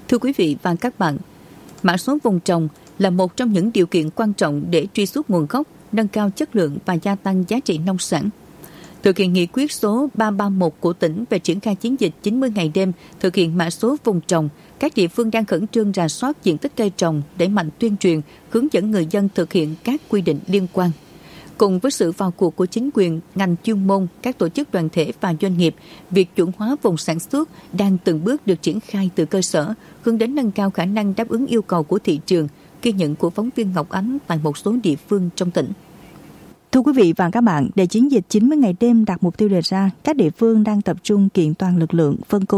Thưa quý vị và các bạn, mã số vùng trồng là một trong những điều kiện quan trọng để truy xuất nguồn gốc, nâng cao chất lượng và gia tăng giá trị nông sản. Thực hiện nghị quyết số 331 của tỉnh về triển khai chiến dịch 90 ngày đêm thực hiện mã số vùng trồng, các địa phương đang khẩn trương rà soát diện tích cây trồng, đẩy mạnh tuyên truyền, hướng dẫn người dân thực hiện các quy định liên quan. Cùng với sự vào cuộc của chính quyền, ngành chuyên môn, các tổ chức đoàn thể và doanh nghiệp, việc chuẩn hóa vùng sản xuất đang từng bước được triển khai từ cơ sở, hướng đến nâng cao khả năng đáp ứng yêu cầu của thị trường, ghi nhận của phóng viên Ngọc Ánh tại một số địa phương trong tỉnh. Thưa quý vị và các bạn, để chiến dịch 90 ngày đêm đạt mục tiêu đề ra, các địa phương đang tập trung kiện toàn lực lượng, phân công